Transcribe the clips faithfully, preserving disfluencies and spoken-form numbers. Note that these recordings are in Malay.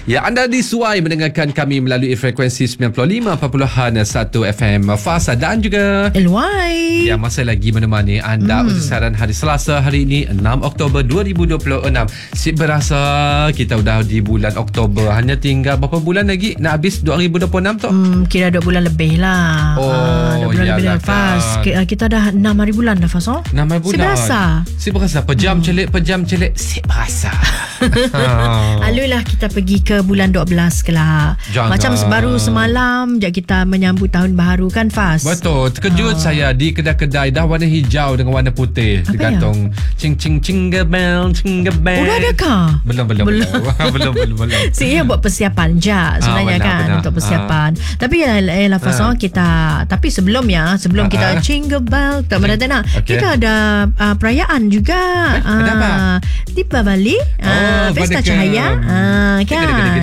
Ya, anda disuai mendengarkan kami melalui frekuensi sembilan puluh lima perpuluhan satu F M Fasa dan juga L Y. yang masih lagi menemani anda hmm. untuk siaran hari Selasa hari ini enam Oktober dua ribu dua puluh enam. Si berasa kita udah di bulan Oktober, hanya tinggal berapa bulan lagi nak habis dua ribu dua puluh enam tu? Hmm, kira dua bulan lebih lah. Oh, ah, dua bulan lebih dah Fas. Kan. Kita dah enam hari bulan dah Fas. Oh? enam hari bulan. Si berasa. Si berasa. Pejam hmm. celik, pejam celik. Si berasa. ha. Alulah kita pergi ke bulan dua belas kelak. Jangan. Macam baru semalam je kita menyambut tahun baru kan Fas. Betul. Terkejut ah. saya di kedai-kedai dah warna hijau dengan warna putih. Apa digantung cing cing cinga bell cinga bell. Udah ada kah? Belum belum belum belum belum belum. Si ia buat persiapan je sebenarnya ah, benar, kan benar. Untuk persiapan. Ah. Tapi ya lah Fas ah. kita tapi sebelumnya sebelum ah. kita jingle bell tak mana nak okay. kita ada uh, perayaan juga. Eh, ada apa? Deepavali. Uh, Pesta Cahaya. Ah, kan.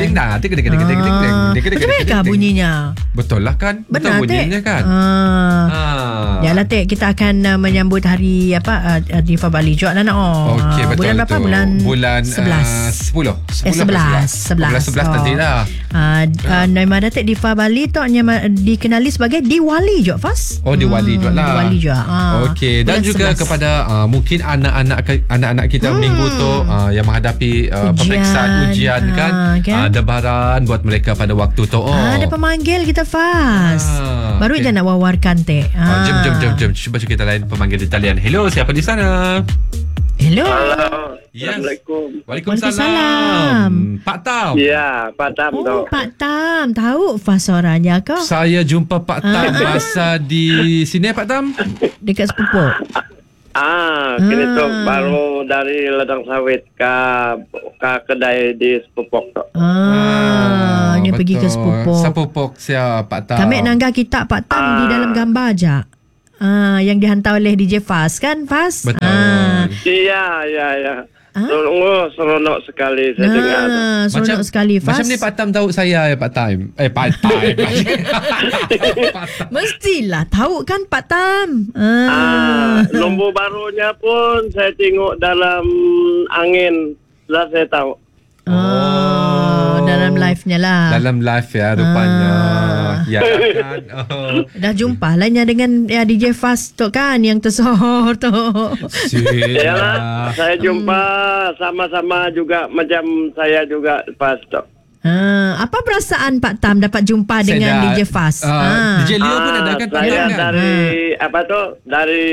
Macam mana bunyinya? Betul lah kan? Benar, betul bunyinya kan? Ah. Ah. Ya lah Tek, kita akan uh, menyambut hari apa uh, Deepavali juga lah nak. Oh. Okey, betul. Bulan berapa? Bulan bulan sebelas. Uh, sepuluh. Eh, sebelas. Sebelas. Sebelas nanti lah. Uh, uh, nama Datuk Deepavali tu dikenali sebagai Diwali juga Fas. Oh, Diwali hmm, juga lah. Diwali juga. Ah. Okey, dan juga sebelas. Kepada uh, mungkin anak-anak anak-anak kita hmm. minggu tu uh, yang menghadapi uh, ujian. pemeriksaan ujian uh, kan, kan? Uh, debaran buat mereka pada waktu tu. Oh. Ah, ada pemanggil kita Fas. Ah, baru okay. je nak wawarkan Tek. Ah. Uh, jom jom jom jom cuba kita lain pemanggil di talian. Hello, siapa di sana? Hello. Hello. Yes. Assalamualaikum. Waalaikumsalam. Pak Tam. Ya, Pak Tam. Oh, tahu. Pak Tam. Tahu Fas orangnya kau? Saya jumpa Pak Tam ah. masa di sini Pak Tam. Dekat Sepupuk. Ah, kini tu baru dari ladang sawit ke ke kedai di Sepupuk tu. Ah, dia pergi ke Sepupuk. Sepupuk siapa Pak Tam? Kami nanggah kita Pak Tam ah. di dalam gambar aja. Ah, yang dihantar oleh D J Fas kan Fas? Betul. Ah. Iya, iya, iya. Oh, seronok sekali saya ah, dengar. Seronok macam, sekali Fas. Macam ni Pak Tam tahu saya ya Pak Tam. Eh Pak Tam. Mestilah tahu kan Pak Tam. Ah. ah, lembu barunya pun saya tengok dalam angin. Lah saya tahu. Oh, dalam live-nya lah. Dalam live ya rupanya. Ah. Ya kan. Oh. Dah jumpa lah dengan ya, D J Fas tu kan yang tersohor tu. Yalah, saya jumpa hmm. sama-sama juga macam saya juga Fas tu. Ah, apa perasaan Pak Tam dapat jumpa saya dengan dah, D J Fas? Uh, ah. D J Leo pun ada kan? Saya kan? dari ah. apa tu? Dari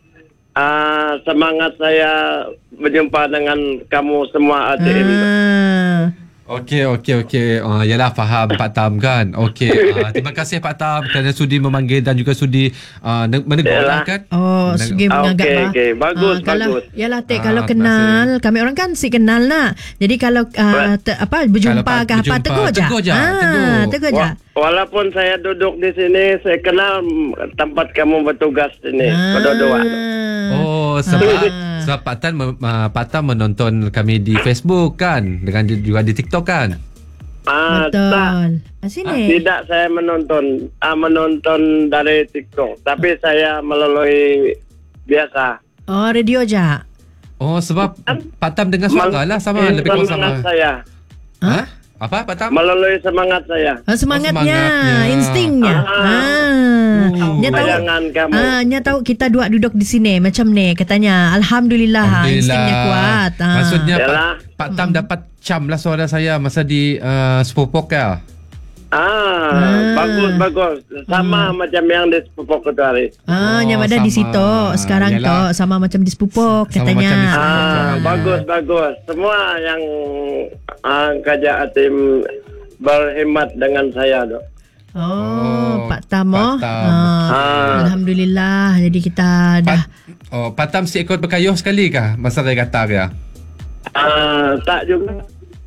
uh, semangat saya berjumpa dengan kamu semua A T M. Ah. Okey, okey, okey. Uh, yalah, faham Pak Tam kan. Okey. Uh, terima kasih Pak Tam kerana sudi memanggil dan juga sudi uh, menegur kan. Oh, sudi menganggap. Okey, okey. Bagus, uh, kalau, bagus. Yalah, Tek, kalau uh, kenal, kami orang kan si kenal nak. Jadi kalau uh, te, apa berjumpa ke apa, tegur je. Tegur je. Ah, tegur je. Walaupun saya duduk di sini, saya kenal tempat kamu bertugas sini. Ah. Kedua-dua. Oh, sebab ah. sebab Pak Tam uh, Pak Tam menonton kami di Facebook kan, dengan juga di TikTok kan. Ah, betul. Ah, sini. Tidak saya menonton, ah, menonton dari TikTok, tapi saya melalui biasa. Oh, radio je. Oh, sebab Pak Tam dengar suara lah sama lebih kurang sama. Saya. Hah? Apa Pak Tam? Melalui semangat saya. Oh, semangatnya, oh, semangatnya. instingnya. Ah. ah. Nya tahu, kamu. Ah, nya tahu kita dua duduk di sini macam ni katanya. Alhamdulillah, Alhamdulillah. instingnya kuat. Ah. Maksudnya Pak, Pak Tam hmm. dapat cam lah suara saya masa di uh, Sepupuk ya. Ah, ah, bagus bagus. Sama hmm. macam yang di Sepupuk itu hari. Ah, oh, yang ada di situ sekarang tu sama macam di Sepupuk katanya. Di Sepupuk, ah, ya. bagus bagus. Semua yang ah, kerja tim berhemat dengan saya tu. Oh, oh, Pak Tam, Pak Tam. Ah, ah. Alhamdulillah. Jadi kita dah. Pat, oh, Pak Tam si ikut berkayuh sekali kah masa regatta ya? Ah, tak juga.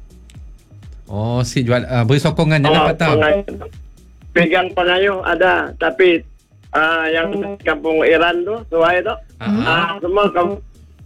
Oh, si jual uh, beri sokongan je oh, lah Pak Tam. Pegang pengayuh ada, tapi uh, yang kampung Iran tu, Suai tu, uh-huh. uh, semua kampung.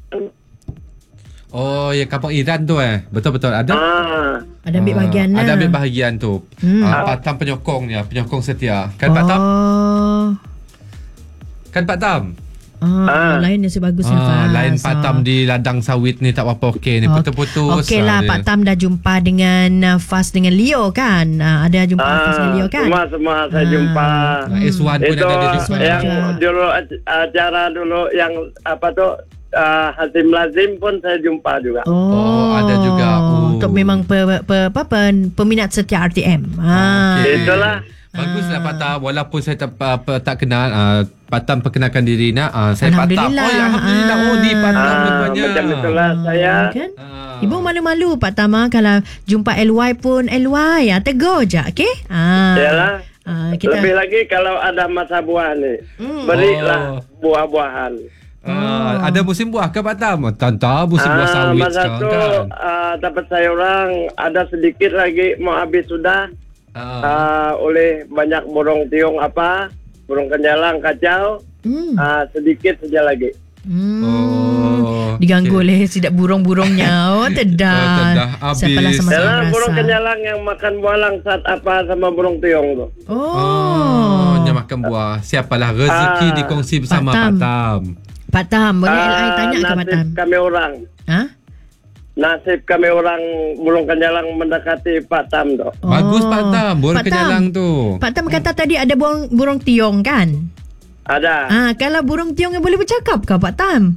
Oh, ya kampung Iran tu eh. Betul-betul ada. Ah. Ada ambil bahagian lah. Ada ambil bahagian tu. Hmm. Uh, Pak Tam penyokongnya, penyokong setia. Kan Pak Tam? Oh. Kan Pak Tam? Ah, Ah. lain yang sebagus Ah, Fas. lain Pak Tam di ladang sawit ni tak apa okey ni, putus-putus. Okey lah, Ah, Pak dia. Tam dah jumpa dengan uh, Fas dengan Leo kan? Uh, ada jumpa Ah, Fas dengan Leo kan? Semua semua saya Ah. jumpa. Ah, S one pun Itu ada dia jumpa. yang juga. dulu ac- acara dulu yang apa tuh uh, Hasim Lazim pun saya jumpa juga. Oh, Oh, ada juga. Oh. Untuk memang pe, pe, apa, pe, peminat setia R T M. Ah. Okey. Itulah. Baguslah Pak Tam, walaupun saya tak apa, tak kenal, uh, Pak Tam perkenalkan diri nak, uh, saya Pak Tam. Alhamdulillah. Oh, ya, alhamdulillah. Oh, di Pak Tam Ah, rupanya. macam itulah saya. Kan? Ah. Ibu malu-malu Pak Tam ah, kalau jumpa L Y pun L Y ya, tegur je, okey? Ah. Yalah. Ah, kita Lebih lagi kalau ada masa buah ni, Hmm. berilah Oh. buah-buahan. Uh, ada musim buah ke Pak Tam? Tanta musim buah Ah, sawit masa sekarang tu kan. ah, dapat saya orang ada sedikit lagi mau habis sudah. Ah. Ah, oleh banyak burung tiung apa, burung kenyalang kacau, Hmm. ah, sedikit saja lagi. Hmm. Oh, Diganggu okey. oleh sidak burung-burungnya. Oh, tedah. Oh, tedah. Habis. Siapalah sama-sama Dalam rasa. burung kenyalang yang makan bualang saat apa sama burung tiung tu. Oh. Oh, nya makan buah. Siapalah rezeki Ah, dikongsi bersama Pak Pak Tam. Tam. Pak Tam, boleh Ah, L I tanya ke Pak nasib Tam? kami orang, Ha? nasib kami orang burung kenyalang mendekati Pak Tam tu. Bagus Pak Tam, burung Pak Tam. kenyalang tu. Pak Tam kata tadi ada burung, burung tiong kan? Ada. Ah, kalau burung tiong yang boleh bercakap ke Pak Tam?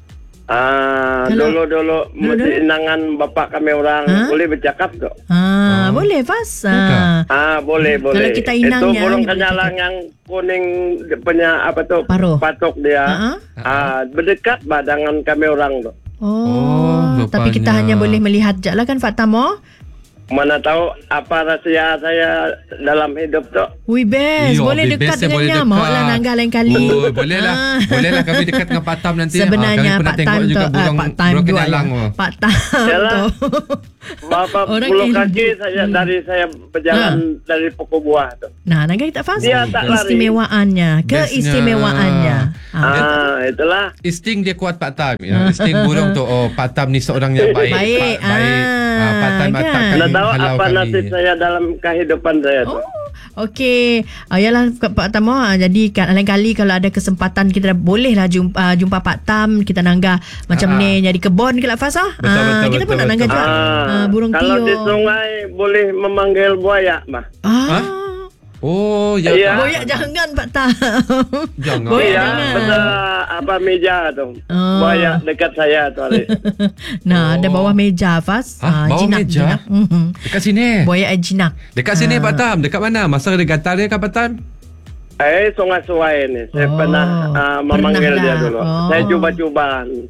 Ah, Kalau- dulu-dulu Dulu-dulu? mesti inangan bapak kami orang Ha? boleh bercakap tu. Ah, Oh. boleh Fas. Bukan. Ah. Ah, boleh Kalau boleh. kita Itu inangnya, burung kita kenyalang yang kuning dia punya apa tu? Paruh. Patok dia. Ha-ha. Ah, berdekat bah dengan kami orang tu. Oh, Oh, tapi kita rupanya. hanya boleh melihat je lah kan Pak Tam oh? Mana tahu apa rahsia saya dalam hidup tu. Wih best, Yo, boleh best dekat saya boleh dengannya. Mau dekat. lah Nangga lain kali. Oh, boleh lah. Ah. Boleh lah kami dekat dengan Pak Tam nanti. Sebenarnya Ah, kami pernah Pak tengok Tam juga tu burung, ah, Pak Tam burung dua kenyalang. ya. Oh. Pak Tam Yalah. tu. Berapa Orang puluh ilmu. kaki saya dari saya berjalan dari pokok buah tu. Nah, Nangga kita faham Dia tak lari. keistimewaannya, keistimewaannya. Ah, Ah, itulah. Insting dia kuat Pak Tam. Ya. Insting burung tu. Oh, Pak Tam ni seorang yang baik. Baik, Pak, baik. ah, Ah, Pak Tam kan? akan Anda tahu halau apa kami. nasib saya dalam kehidupan saya tu. Oh, okey. Ah, yalah Pak Tam ah, jadi kan lain kali kalau ada kesempatan kita dah bolehlah jumpa ah, jumpa Pak Tam, kita nanggah macam Ah. ni jadi kebon ke lah Fas ah. Betul, Ah, betul, kita pun betul, nak nanggah betul. juga. Ah, Ah, burung kalau tiong. di sungai boleh memanggil buaya, mah. Ah. Hah? Oh, ya. Iya. Boyak jangan Pak Tam. Jangan. Boyak Iya, jangan. betul apa meja tu. Oh. Buaya dekat saya tu hari. Nah, Oh. ada bawah meja Fas. Hah, bawah jinak, meja? Jinak. Mhm. Dekat sini. Boyak eh, jinak. Dekat sini Pak Tam. Dekat mana? Masa ada gatal dia kan Pak Tam? Eh, sungai-sungai ni. Saya Oh, pernah uh, memanggil pernah dia lah. dulu. Oh. Saya cuba-cuba.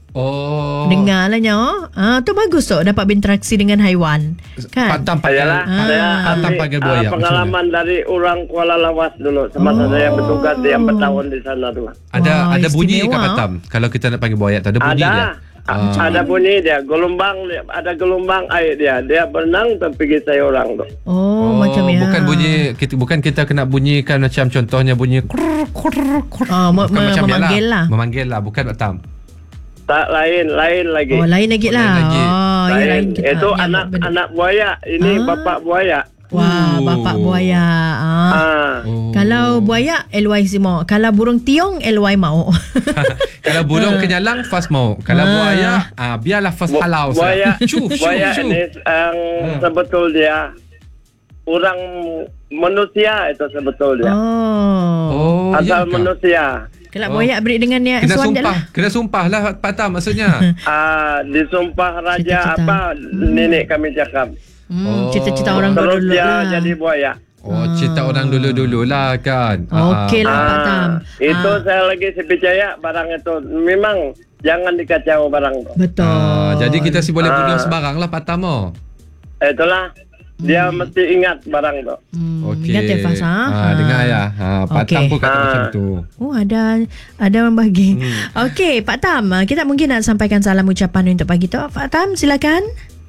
Oh. Dengar lah nyo. Ah, tu bagus tu dapat berinteraksi dengan haiwan. Pak Kan? Tam panggil. Ayalah, Ah. saya Pak Tam ambil panggil uh, buaya. Macam pengalaman dari orang Kuala Lawas dulu. Semasa Oh. saya bertugas di empat tahun di sana tu. Ada Wah, ada bunyi ke istimewa. Pak Tam? Kalau kita nak panggil buaya tu ada bunyi Ada. dia. Ah. Ada bunyi dia, gelombang dia, ada gelombang air dia. Dia berenang tu pergi saya orang tu. Oh, macam ya. Bukan bunyi kita bukan kita kena bunyikan macam contohnya bunyi krrr, krrr, krrr. Ah, me- Bukan me- macam dia memanggil lah. Memanggil lah bukan Pak Tam. Tak lain, lain lagi. Oh, lain lagi Oh, lah. lain lagi. Oh, ya, lain. lain kita. Itu Ya, anak benar. anak buaya. Ini Ah. bapak buaya. Wah, Oh. bapak buaya. Ah. Ah. Oh. Kalau buaya L Y semua. Kalau burung tiong L Y mau. Kalau burung kenyalang fast mau. Kalau Ah. buaya ah biarlah fast Bu- halau. buaya, Cuf, cuf, buaya cuf. ini yang Hmm. sebetul dia orang manusia itu sebetul dia. Oh. Oh, ya Asal ke? manusia. Kalau Oh. buaya beri dengan dia Kena suan je sumpah. lah. Kena sumpah lah Pak Tam maksudnya. Ah, disumpah raja Cita-cita. apa nenek kami cakap. Hmm, Oh. cita-cita orang Terus dulu dia lah. jadi buaya. Oh, cerita orang dulu-dulu lah kan. Okey lah Pak Tam. Itu Ah. saya lagi percaya barang itu memang jangan dikacau barang tu. Betul. Ah, jadi kita sih boleh Ah. bunuh sebarang lah Pak Tam. Oh. Itulah dia mesti ingat barang tu. Hmm, Okey. ingat ya Fas ha? Ah, dengar ya. Ha, Pak Okey. Tam pun kata Ah. macam tu. Oh ada ada orang bagi. Hmm. Okey Pak Tam, kita mungkin nak sampaikan salam ucapan untuk pagi tu. Pak Tam silakan.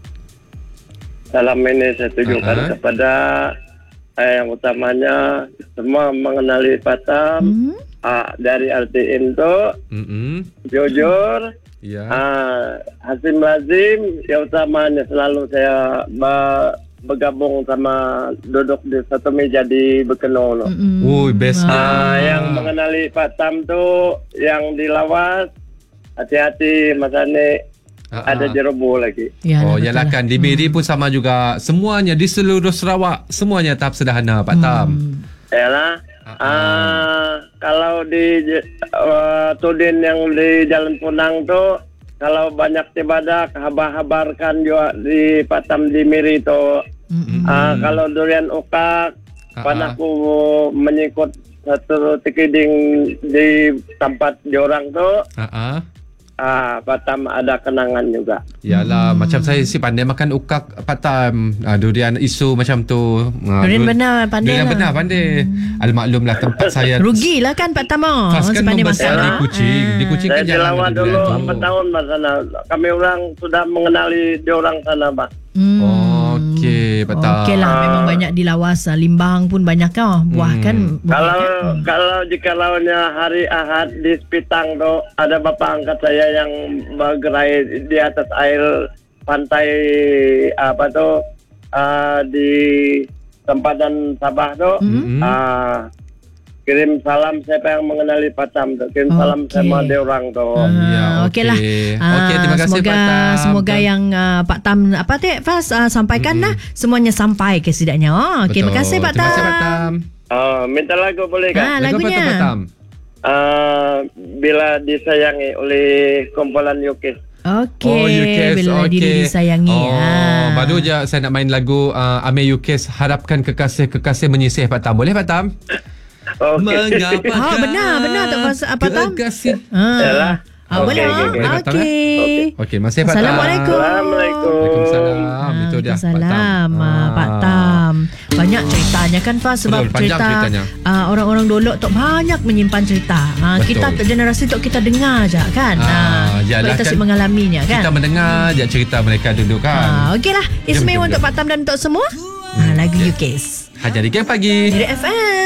Salam ini saya tujukan Ah. kepada eh, yang utamanya semua mengenali Patam Hmm. ah, dari R T M tu Hmm. jujur. Ya. Ah, Hasim Lazim yang utamanya selalu saya ba- bergabung sama duduk di satu meja di Bekeno. No. Mm-mm. Oh, best. Ah, yang mengenali Pak Tam tu yang di Lawas, hati-hati Mas Ane. Ah, Ada ah. jeroboh lagi. Ya, Oh, betul yalah lah. kan di Miri pun sama juga. Semuanya di seluruh Sarawak, semuanya tahap sederhana Pak Tam. Yalah. Ah, kalau di uh, Tudin yang di Jalan Punang tu, kalau banyak ibadah, habar-habarkan juga di Pak Tam di Miri tu. Mm-mm. Ah, kalau durian ukak, Ah, panaku menyikut satu tikiding di tempat diorang tu. Ah, ah. Ah, Pak Tam ada kenangan juga. Yalah, macam saya si pandai makan ukak Pak Tam. Ah, durian isu macam tu. Ah, Durian du- benar pandai Durian lah. benar pandai. Almaklumlah tempat saya. Rugilah kan Pak Tama. Pas kan Sepandai membesar makan. di ah. Kuching. Di Kuching Saya kan di jarang Lawas ada dulu durian tu. empat tahun Mas sana. Kami orang sudah mengenali diorang sana, Pak. Hmm. Okey, Pak Tam. Okey lah, memang banyak di Lawas. ah. Limbang pun banyak kah. Buah Hmm. kan. buah Kalau kan? kalau jika launya hari Ahad di Sepitang tu ada bapak angkat saya yang bergerai di atas air pantai apa tu uh, di sempadan Sabah tu. Mm-mm. Ah, kirim salam siapa yang mengenali Pak Tam tu. Kirim salam Okey. sama dia orang tu. Oh, ya, Ah, okey. okeylah. Okey, terima kasih, semoga, Pak Tam. Semoga yang uh, Pak Tam apa tu Fas uh, sampaikan lah semuanya sampai ke setidaknya. Oh, okey, terima Betul. kasih Pak Tam. Terima kasih Pak Tam. Oh, minta lagu boleh Ah, kan? Lagu apa tu, lagunya. Pak Tam? Ah, bila disayangi oleh kumpulan Yukis. Okey, Oh, Yukes, bila okey. diri disayangi. Oh, ah. baru je saya nak main lagu uh, Amir Yukes, harapkan kekasih-kekasih menyisih Pak Tam. Boleh Pak Tam? Okey. Mengapakah Ah, benar, benar tak Fas- Pak Tam? kekasih. Ah. Yalah. Ah, Okey, boleh. okey, ah? okey. Boleh, Pak Tam, Okey. Okey, masih Pak Tam. Assalamualaikum. Assalamualaikum. Waalaikumsalam. Itu dia Pak Tam. Waalaikumsalam, ah, Pak Tam. Banyak ceritanya kan Fas, sebab Betul, panjang cerita ceritanya. uh, orang-orang dulu tu banyak menyimpan cerita. Uh, Betul. kita generasi tu kita dengar je kan. Ah, Uh, yalah kita kan, kan, mengalaminya kan. Kita mendengar je cerita mereka dulu kan. Ah, okeylah. Jom, Istimewa jom, untuk jom. Pak Tam dan untuk semua. Ah, lagu U K S. Hajar di Game Pagi. Diri F M.